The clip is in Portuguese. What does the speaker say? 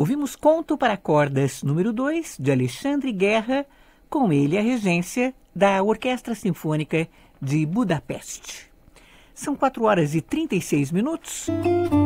Ouvimos Conto para Cordas, número 2, de Alexandre Guerra, com ele a regência da Orquestra Sinfônica de Budapeste. São 4 horas e 36 minutos.